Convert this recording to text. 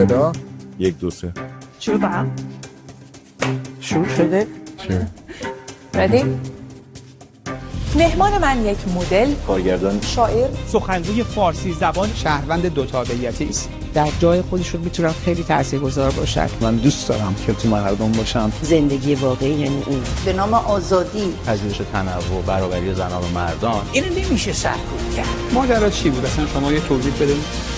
ابتدا 1 2 3 شروع کنم. شروع شده؟ ردی؟ مهمان من یک مدل، کارگردان، شاعر، سخنگوی فارسی زبان، شهروند دو تابعیتی است. در جای خودشون میتونن خیلی تاثیرگذار باشن. من دوست دارم که تو مردم باشم. زندگی واقعی یعنی این. به نام آزادی، پذیرش تنوع، برابری زنان و مردان. اینو نمیشه سرکوب کرد. ماجرا چی بود اصلا شما یه توضیح بدید.